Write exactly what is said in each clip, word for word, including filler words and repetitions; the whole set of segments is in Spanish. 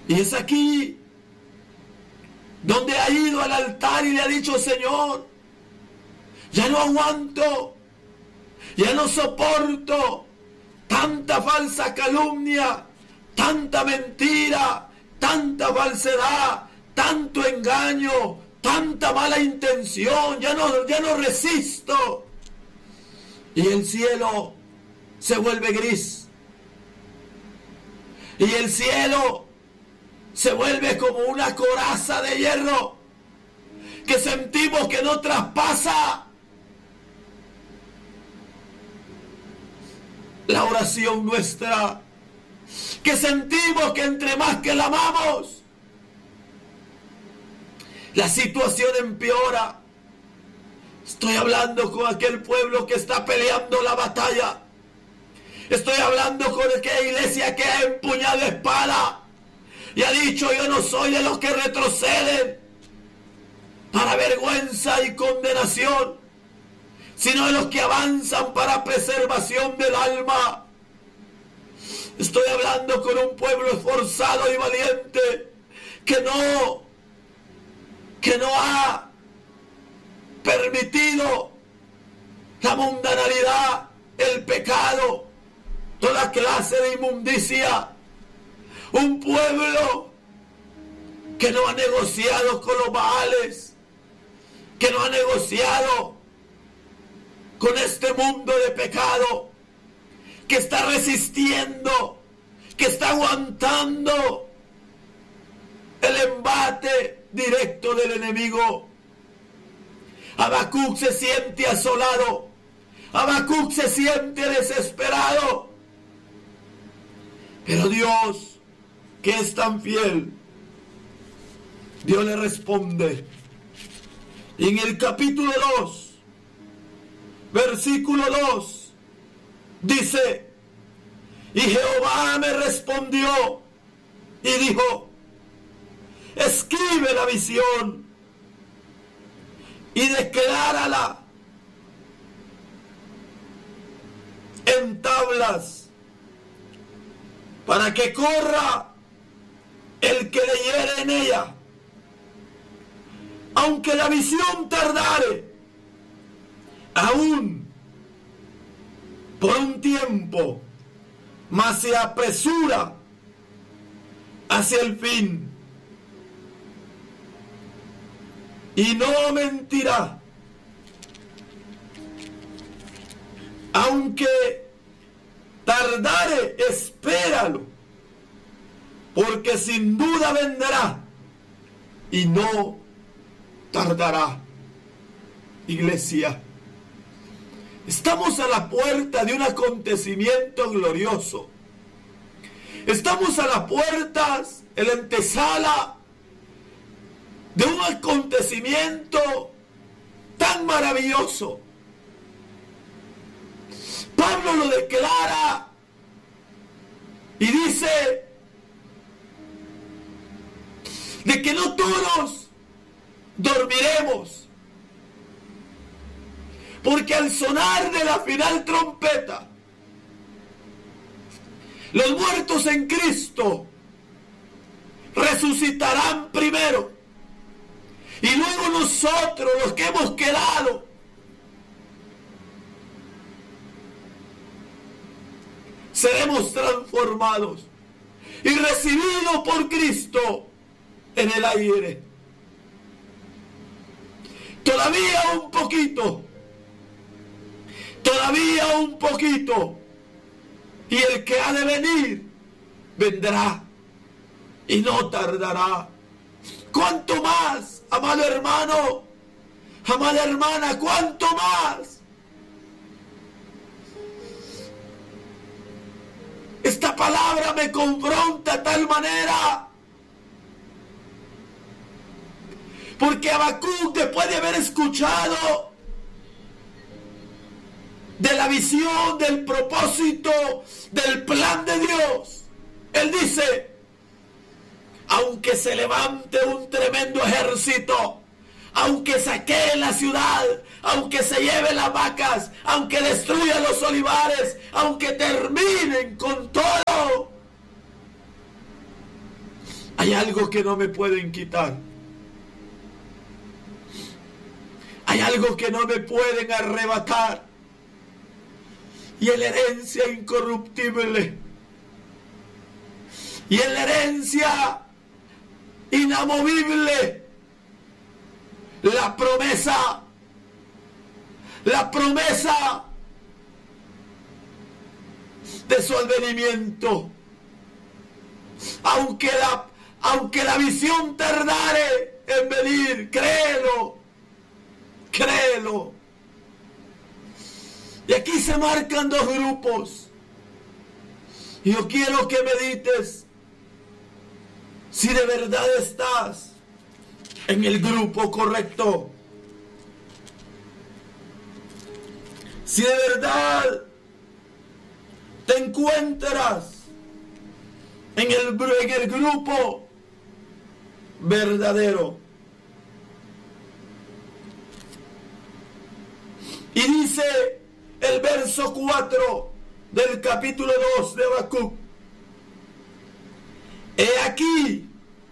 Y es aquí donde ha ido al altar y le ha dicho: Señor, ya no aguanto, ya no soporto tanta falsa calumnia, tanta mentira, tanta falsedad, tanto engaño, tanta mala intención, ya no, ya no resisto. Y el cielo se vuelve gris. Y el cielo se vuelve como una coraza de hierro que sentimos que no traspasa la oración nuestra, que sentimos que entre más que la amamos, la situación empeora. Estoy hablando con aquel pueblo que está peleando la batalla. Estoy hablando con aquella iglesia que ha empuñado espada y ha dicho: yo no soy de los que retroceden para vergüenza y condenación, sino de los que avanzan para preservación del alma. Estoy hablando con un pueblo esforzado y valiente que no, que no ha permitido la mundanalidad, el pecado, toda clase de inmundicia. Un pueblo que no ha negociado con los Baales, que no ha negociado con este mundo de pecado, que está resistiendo, que está aguantando el embate directo del enemigo. Habacuc se siente asolado, Habacuc se siente desesperado, pero Dios, que es tan fiel, Dios le responde. Y en el capítulo dos, versículo dos, dice: y Jehová me respondió y dijo: escribe la visión y declárala en tablas, para que corra el que leyere en ella. Aunque la visión tardare, aún por un tiempo, mas se apresura hacia el fin, y no mentirá. Aunque tardare, espéralo, porque sin duda vendrá y no tardará. Iglesia, estamos a la puerta de un acontecimiento glorioso. Estamos a las puertas, en la antesala de un acontecimiento tan maravilloso. Pablo lo declara y dice de que no todos dormiremos, porque al sonar de la final trompeta, los muertos en Cristo resucitarán primero, y luego nosotros, los que hemos quedado, seremos transformados y recibidos por Cristo en el aire. Todavía un poquito, todavía un poquito, y el que ha de venir, vendrá y no tardará. ¿Cuánto más, amado hermano, amada hermana, cuánto más? Esta palabra me confronta de tal manera, porque Habacuc, después de haber escuchado de la visión, del propósito, del plan de Dios, él dice: aunque se levante un tremendo ejército, aunque saquee la ciudad, aunque se lleve las vacas, aunque destruya los olivares, aunque terminen con todo, Hay algo que no me pueden quitar. Hay algo que no me pueden arrebatar. Y es la herencia incorruptible. Y es la herencia inamovible. La promesa. La promesa de su advenimiento. Aunque la, aunque la visión tardare en venir, créelo. Créelo. Y aquí se marcan dos grupos. Y yo quiero que medites si de verdad estás en el grupo correcto. Si de verdad te encuentras en el, en el grupo verdadero. Y dice el verso cuatro del capítulo dos de Habacuc: he aquí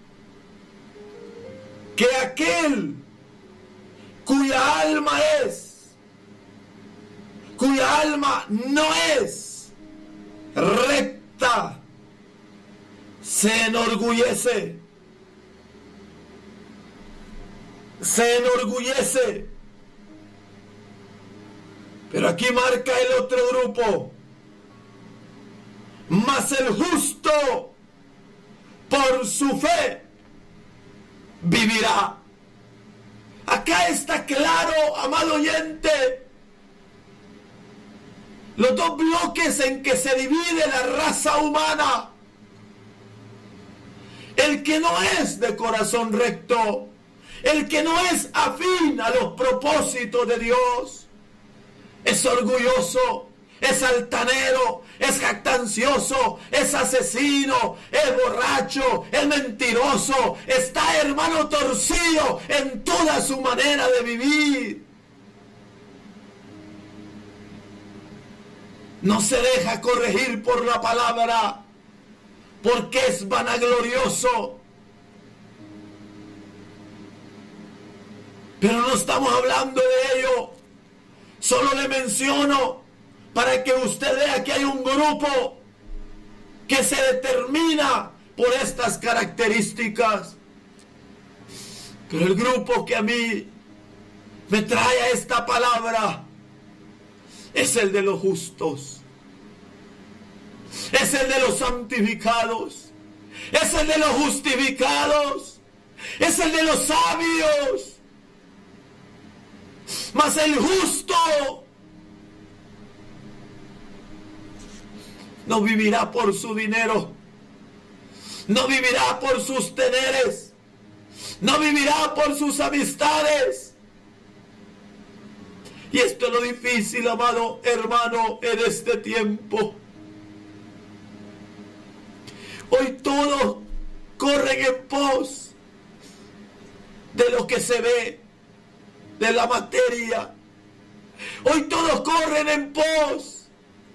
que aquel cuya alma es, cuya alma no es recta, se enorgullece, se enorgullece. Pero aquí marca el otro grupo: mas el justo por su fe vivirá. Acá está claro, amado oyente, los dos bloques en que se divide la raza humana. El que no es de corazón recto, el que no es afín a los propósitos de Dios, es orgulloso, es altanero, es jactancioso, es asesino, es borracho, es mentiroso, está, hermano, torcido en toda su manera de vivir. No se deja corregir por la palabra, porque es vanaglorioso. Pero no estamos hablando de ello. Solo le menciono para que usted vea que hay un grupo que se determina por estas características. Pero el grupo que a mí me trae a esta palabra es el de los justos, es el de los santificados, es el de los justificados, es el de los sabios. Mas el justo no vivirá por su dinero, no vivirá por sus teneres, no vivirá por sus amistades. Y esto es lo difícil, amado hermano, en este tiempo. Hoy todos corren en pos de lo que se ve, de la materia. Hoy todos corren en pos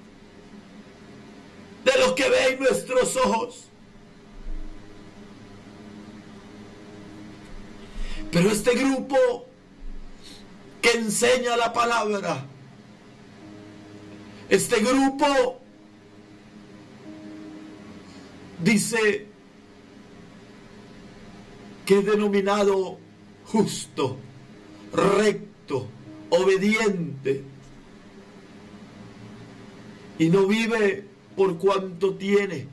de lo que ven nuestros ojos. Pero este grupo que enseña la palabra, este grupo dice que es denominado justo, recto, obediente, y no vive por cuanto tiene,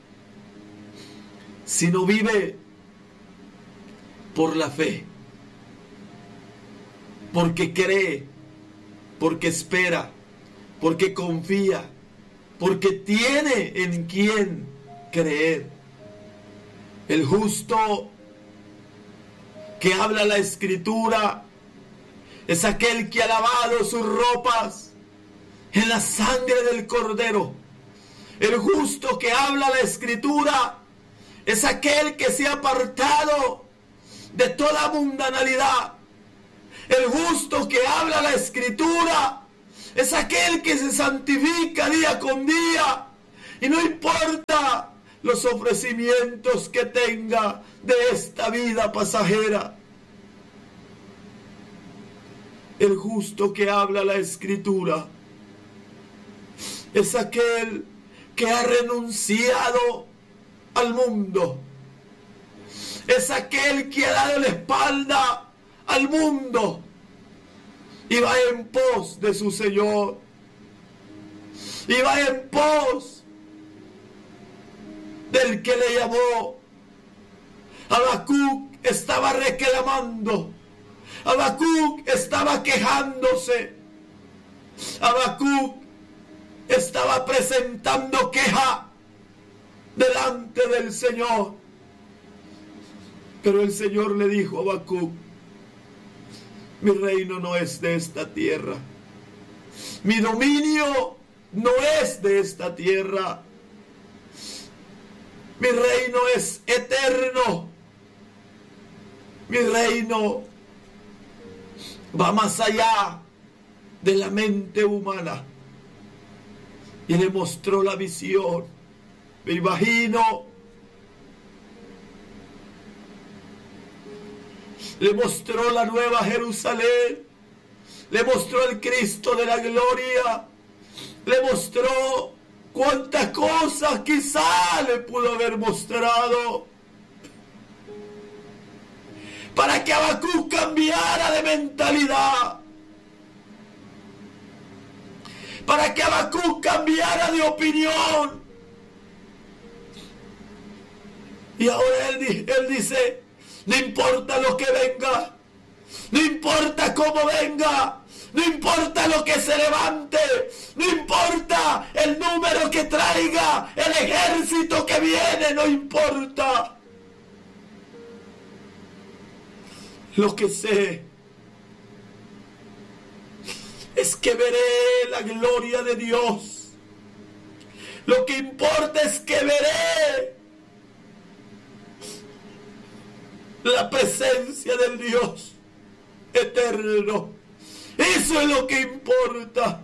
sino vive por la fe, porque cree, porque espera, porque confía, porque tiene en quién creer. El justo que habla la Escritura es aquel que ha lavado sus ropas en la sangre del Cordero. El justo que habla la Escritura es aquel que se ha apartado de toda mundanalidad. El justo que habla la Escritura es aquel que se santifica día con día. Y no importa los ofrecimientos que tenga de esta vida pasajera. El justo que habla la Escritura es aquel que ha renunciado al mundo. Es aquel que ha dado la espalda al mundo y va en pos de su Señor. Y va en pos del que le llamó. Habacuc estaba reclamando. Habacuc estaba quejándose. Habacuc estaba presentando queja delante del Señor. Pero el Señor le dijo a Habacuc: mi reino no es de esta tierra. Mi dominio no es de esta tierra. Mi reino es eterno. Mi reino va más allá de la mente humana. Y le mostró la visión. Me imagino. Le mostró la nueva Jerusalén. Le mostró el Cristo de la gloria. Le mostró cuántas cosas quizá le pudo haber mostrado. Para que Habacuc cambiara de mentalidad. Para que Habacuc cambiara de opinión. Y ahora él, él dice: no importa lo que venga, no importa cómo venga, no importa lo que se levante, no importa el número que traiga, el ejército que viene, no importa. Lo que sé es que veré la gloria de Dios. Lo que importa es que veré la presencia del Dios eterno. Eso es lo que importa.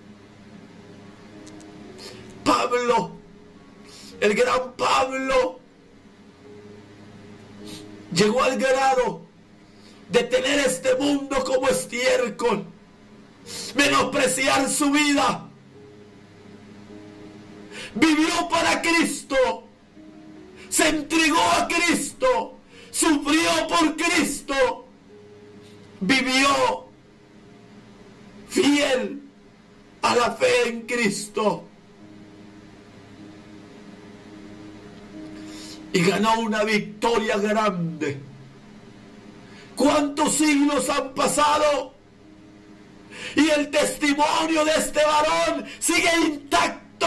Pablo, el gran Pablo, llegó al grado de tener este mundo como estiércol, menospreciar su vida. Vivió para Cristo, se entregó a Cristo, sufrió por Cristo, vivió fiel a la fe en Cristo y ganó una victoria grande. ¿Cuántos siglos han pasado? Y el testimonio de este varón sigue intacto.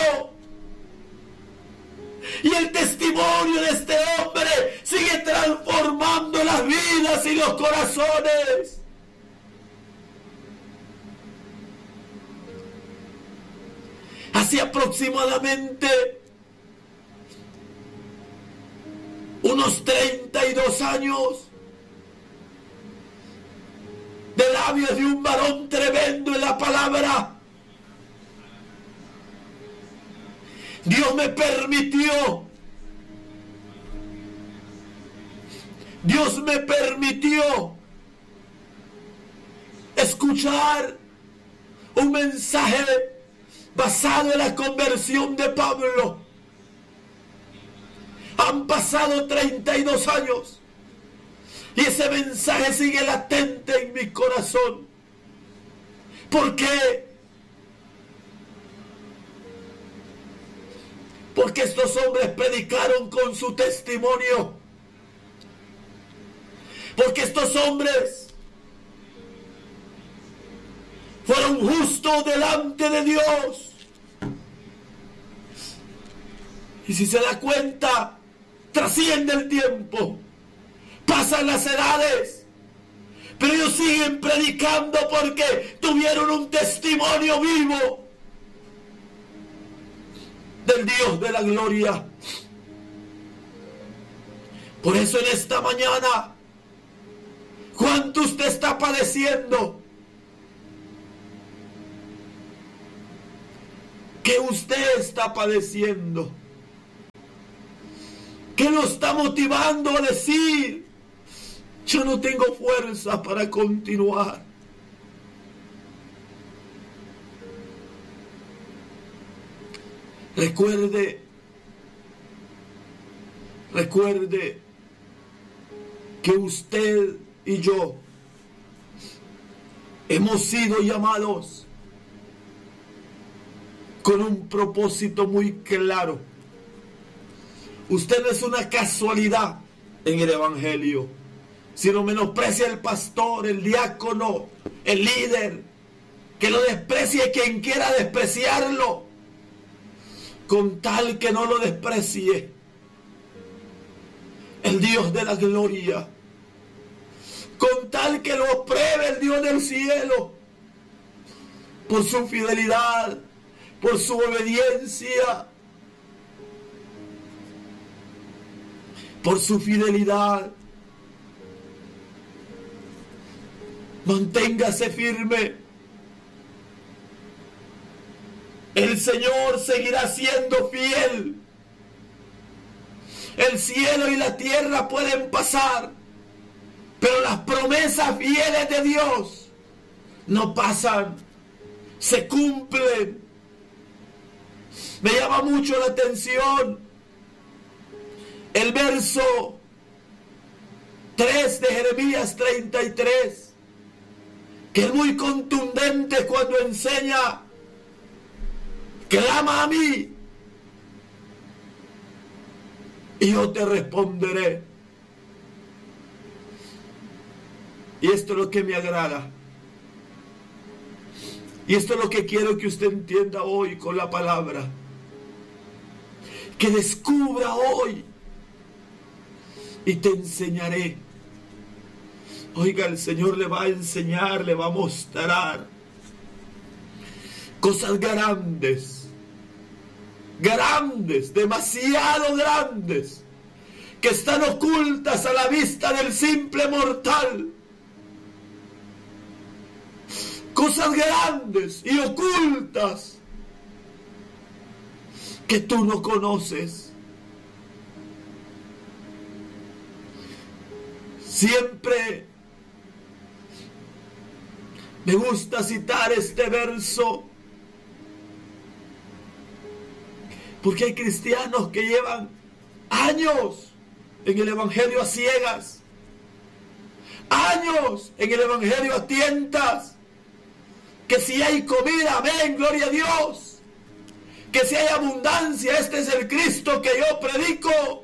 Y el testimonio de este hombre sigue transformando las vidas y los corazones. Hace aproximadamente unos treinta y dos años, de labios de un varón tremendo en la palabra, Dios me permitió, Dios me permitió escuchar un mensaje basado en la conversión de Pablo. Han pasado treinta y dos años y ese mensaje sigue latente en mi corazón. ¿Por qué? Porque estos hombres predicaron con su testimonio. Porque estos hombres fueron justos delante de Dios. Y si se da cuenta, trasciende el tiempo, pasan las edades, pero ellos siguen predicando porque tuvieron un testimonio vivo del Dios de la gloria. Por eso en esta mañana, ¿cuánto usted está padeciendo? ¿Qué usted está padeciendo? ¿Qué lo está motivando a decir: yo no tengo fuerza para continuar? Recuerde, recuerde que usted y yo hemos sido llamados con un propósito muy claro. Usted no es una casualidad en el Evangelio. Si lo menosprecia el pastor, el diácono, el líder, que lo desprecie quien quiera despreciarlo, con tal que no lo desprecie el Dios de la gloria, con tal que lo pruebe el Dios del cielo por su fidelidad, por su obediencia, por su fidelidad. Manténgase firme. El Señor seguirá siendo fiel. El cielo y la tierra pueden pasar, pero las promesas fieles de Dios no pasan, se cumplen. Me llama mucho la atención el verso tres de Jeremías treinta y tres, que es muy contundente cuando enseña: clama a mí y yo te responderé. Y esto es lo que me agrada. Y esto es lo que quiero que usted entienda hoy con la palabra. Que descubra hoy y te enseñaré. Oiga, el Señor le va a enseñar, le va a mostrar cosas grandes, grandes, demasiado grandes, que están ocultas a la vista del simple mortal. Cosas grandes y ocultas que tú no conoces. Siempre me gusta citar este verso, porque hay cristianos que llevan años en el Evangelio a ciegas, años en el Evangelio a tientas. Que si hay comida, amén, gloria a Dios. Que si hay abundancia, este es el Cristo que yo predico.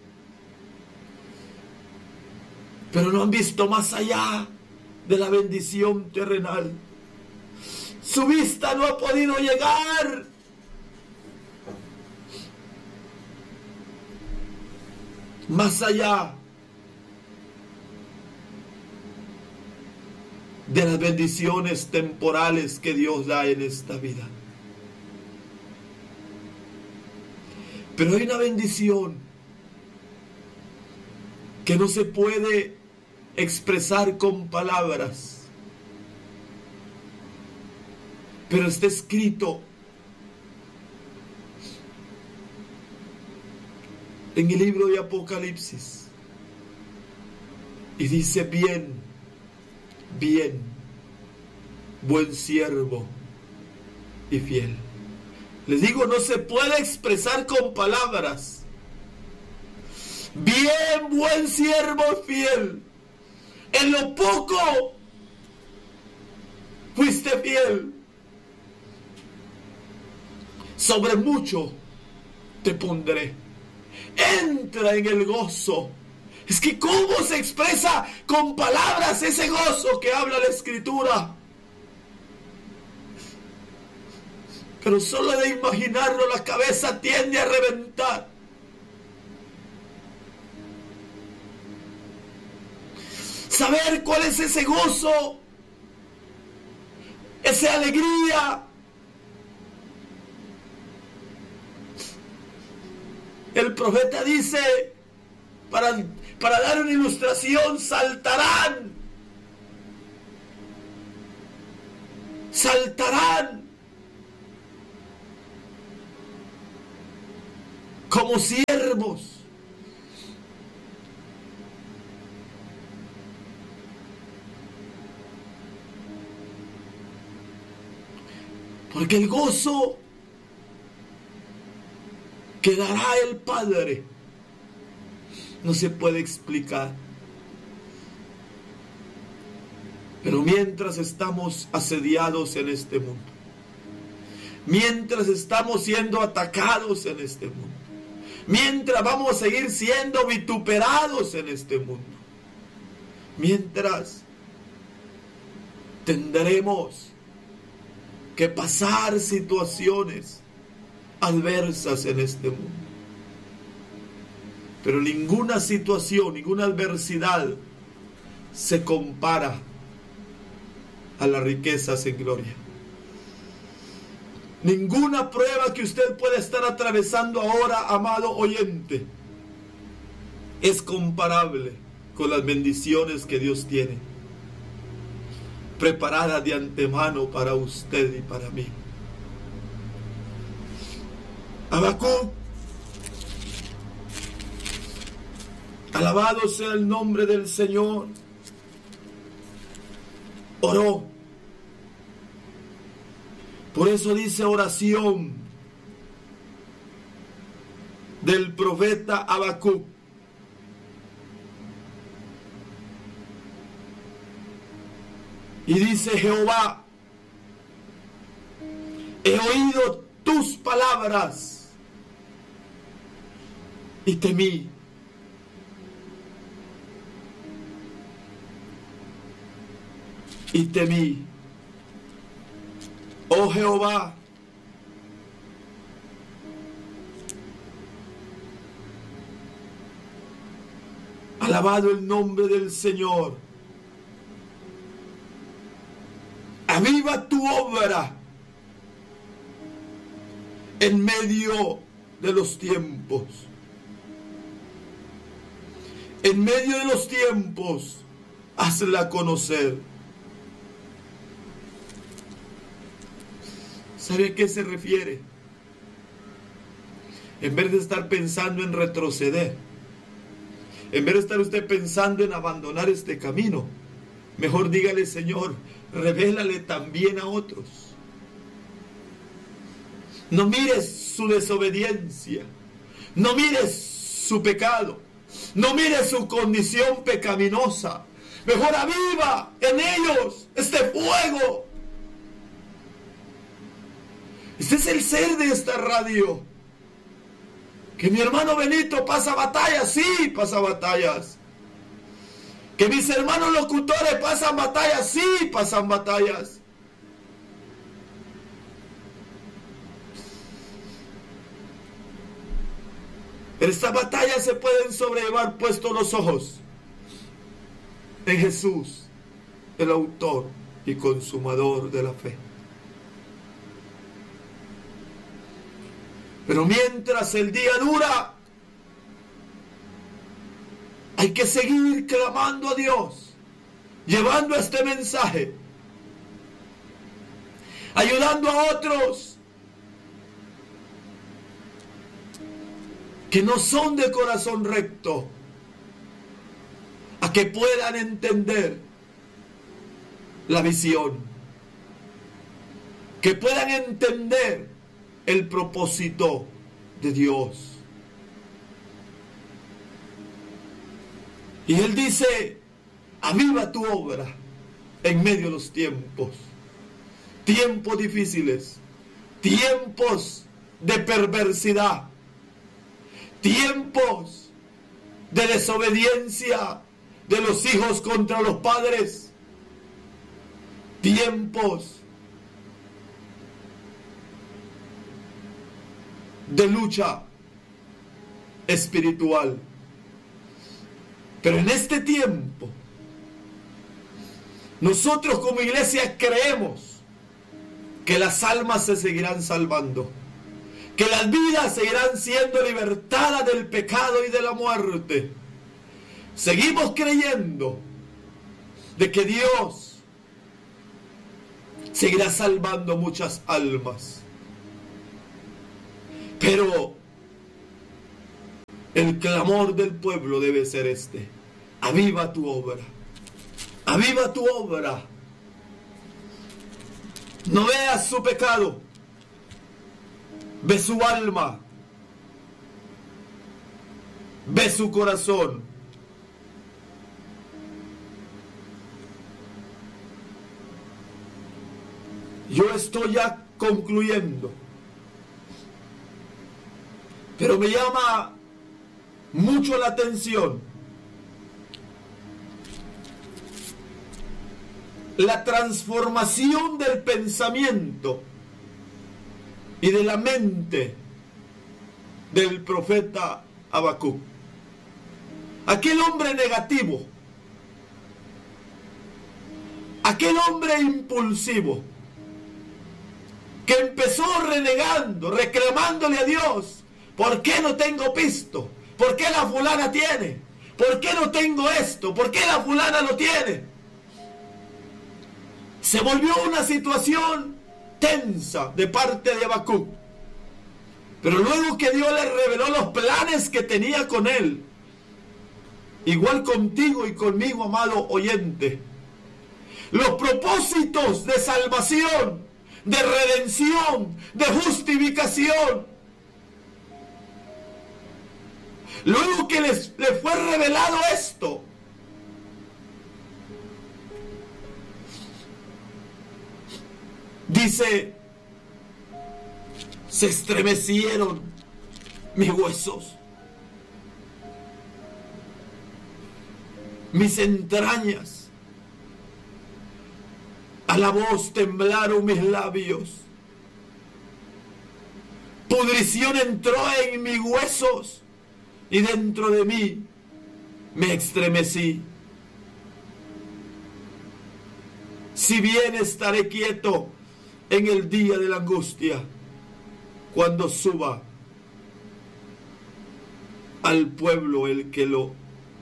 Pero no han visto más allá de la bendición terrenal. Su vista no ha podido llegar más allá de las bendiciones temporales que Dios da en esta vida. Pero hay una bendición que no se puede expresar con palabras, pero está escrito en el libro de Apocalipsis y dice: bien, bien, buen siervo y fiel. Les digo, no se puede expresar con palabras. Bien, buen siervo y fiel. En lo poco fuiste fiel, sobre mucho te pondré. Entra en el gozo. Es que ¿cómo se expresa con palabras ese gozo que habla la Escritura? Pero solo de imaginarlo la cabeza tiende a reventar. Saber cuál es ese gozo, esa alegría. El profeta dice, para, para dar una ilustración, saltarán. Saltarán como siervos Porque el gozo que dará el Padre no se puede explicar. Pero mientras estamos asediados en este mundo, mientras estamos siendo atacados en este mundo, mientras vamos a seguir siendo vituperados en este mundo, mientras tendremos que pasar situaciones adversas en este mundo. Pero ninguna situación, ninguna adversidad se compara a las riquezas en gloria. Ninguna prueba que usted pueda estar atravesando ahora, amado oyente, es comparable con las bendiciones que Dios tiene preparadas de antemano para usted y para mí. Habacuc, alabado sea el nombre del Señor, oró. Por eso dice oración del profeta Habacuc. Y dice: Jehová, he oído tus palabras y temí. Y temí. Oh Jehová, alabado el nombre del Señor. Aviva tu obra en medio de los tiempos. En medio de los tiempos, hazla conocer. ¿Sabe a qué se refiere? En vez de estar pensando en retroceder, en vez de estar usted pensando en abandonar este camino, mejor dígale: Señor, revélale también a otros. No mires su desobediencia, no mires su pecado, no mires su condición pecaminosa. Mejor aviva en ellos este fuego. Este es el ser de esta radio. Que mi hermano Benito pasa batallas, sí, pasa batallas. Que mis hermanos locutores pasan batallas, sí, pasan batallas. Pero estas batallas se pueden sobrellevar puestos los ojos en Jesús, el autor y consumador de la fe. Pero mientras el día dura, hay que seguir clamando a Dios, llevando este mensaje, ayudando a otros que no son de corazón recto, a que puedan entender la visión, que puedan entender el propósito de Dios. Y Él dice: aviva tu obra en medio de los tiempos, tiempos difíciles, tiempos de perversidad, tiempos de desobediencia de los hijos contra los padres, tiempos de lucha espiritual. Pero en este tiempo, nosotros como iglesia creemos que las almas se seguirán salvando, que las vidas seguirán siendo libertadas del pecado y de la muerte. Seguimos creyendo de que Dios seguirá salvando muchas almas. Pero el clamor del pueblo debe ser este: aviva tu obra, aviva tu obra. No veas su pecado, ve su alma, ve su corazón. Yo estoy ya concluyendo, pero me llama mucho la atención la transformación del pensamiento y de la mente del profeta Habacuc. Aquel hombre negativo, aquel hombre impulsivo, que empezó renegando, reclamándole a Dios: ¿por qué no tengo pisto? ¿Por qué la fulana tiene? ¿Por qué no tengo esto? ¿Por qué la fulana lo tiene? Se volvió una situación tensa de parte de Habacuc. Pero luego que Dios le reveló los planes que tenía con él, igual contigo y conmigo, amado oyente, los propósitos de salvación, de redención, de justificación, luego que les, les fue revelado esto, dice: se estremecieron mis huesos, mis entrañas. A la voz temblaron mis labios. Pudrición entró en mis huesos y dentro de mí me estremecí. Si bien estaré quieto en el día de la angustia, cuando suba al pueblo el que lo...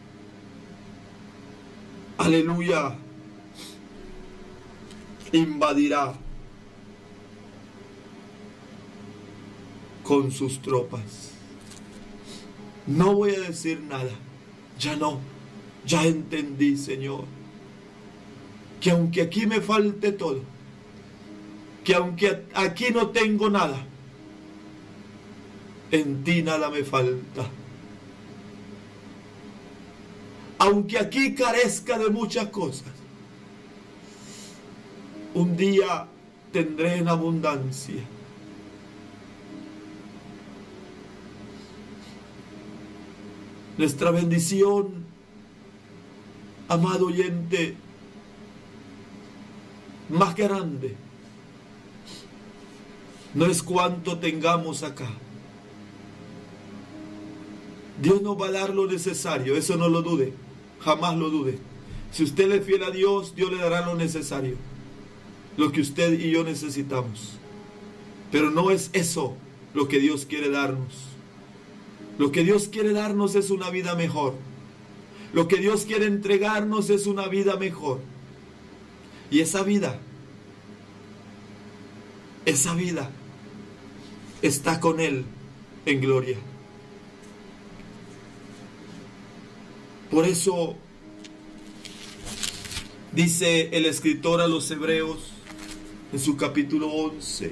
Aleluya. Invadirá con sus tropas. No voy a decir nada. Ya no. Ya entendí, Señor, que aunque aquí me falte todo, que aunque aquí no tengo nada, en ti nada me falta. Aunque aquí carezca de muchas cosas, un día tendré en abundancia. Nuestra bendición, amado oyente, más grande no es cuánto tengamos acá. Dios nos va a dar lo necesario, eso no lo dude, jamás lo dude. Si usted es fiel a Dios, Dios le dará lo necesario, lo que usted y yo necesitamos. Pero no es eso lo que Dios quiere darnos. Lo que Dios quiere darnos es una vida mejor. Lo que Dios quiere entregarnos es una vida mejor. Y esa vida, esa vida está con Él en gloria. Por eso dice el escritor a los Hebreos en su capítulo once,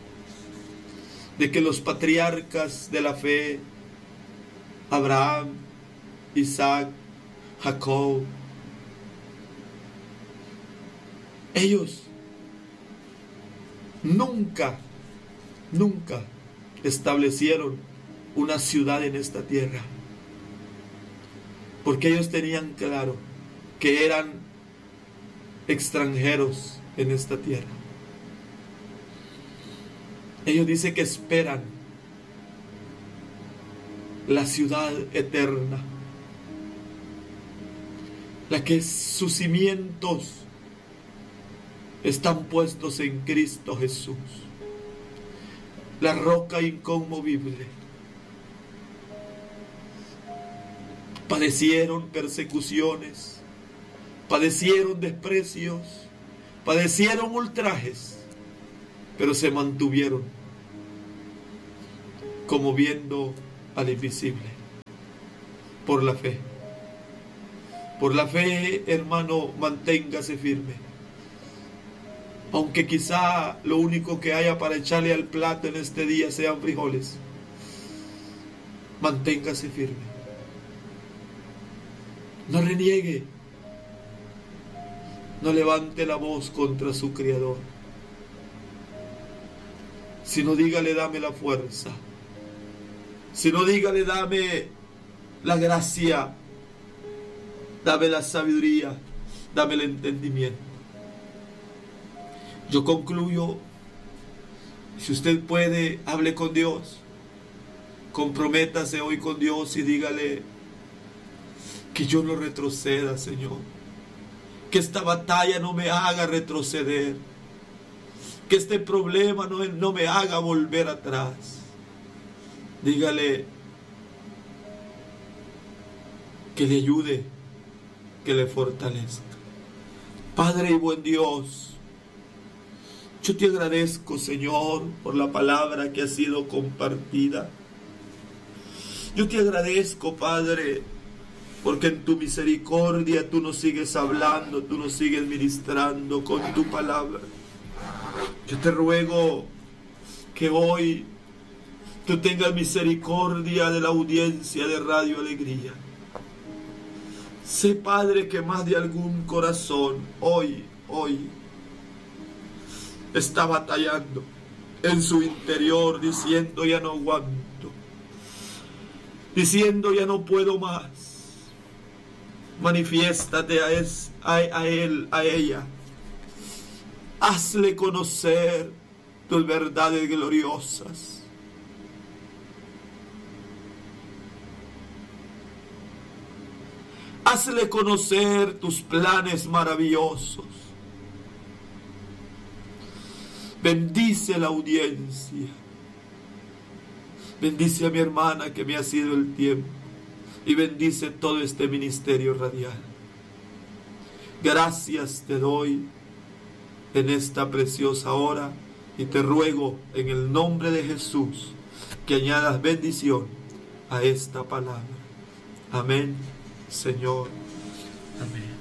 de que los patriarcas de la fe, Abraham, Isaac, Jacob, ellos nunca, nunca establecieron una ciudad en esta tierra, porque ellos tenían claro que eran extranjeros en esta tierra. Ellos dicen que esperan la ciudad eterna, la que sus cimientos están puestos en Cristo Jesús, la roca inconmovible. Padecieron persecuciones, padecieron desprecios, padecieron ultrajes, pero se mantuvieron como viendo al invisible, por la fe. Por la fe, hermano, manténgase firme. Aunque quizá lo único que haya para echarle al plato en este día sean frijoles, manténgase firme. No reniegue. No levante la voz contra su Creador. Sino dígale, dame la fuerza. Sino dígale, dame la gracia. Dame la sabiduría. Dame el entendimiento. Yo concluyo. Si usted puede, hable con Dios. Comprométase hoy con Dios y dígale que yo no retroceda, Señor. Que esta batalla no me haga retroceder. Que este problema no, no me haga volver atrás. Dígale que le ayude, que le fortalezca. Padre y buen Dios, yo te agradezco, Señor, por la palabra que ha sido compartida. Yo te agradezco, Padre, porque en tu misericordia tú nos sigues hablando, tú nos sigues ministrando con tu palabra. Yo te ruego que hoy tú tengas misericordia de la audiencia de Radio Alegría. Sé, Padre, que más de algún corazón hoy, hoy, está batallando en su interior, diciendo ya no aguanto, diciendo ya no puedo más. Manifiéstate a, es, a, a él, a ella. Hazle conocer tus verdades gloriosas. Hazle conocer tus planes maravillosos. Bendice la audiencia. Bendice a mi hermana que me ha sido el tiempo. Y bendice todo este ministerio radial. Gracias te doy en esta preciosa hora. Y te ruego en el nombre de Jesús que añadas bendición a esta palabra. Amén, Señor. Amén.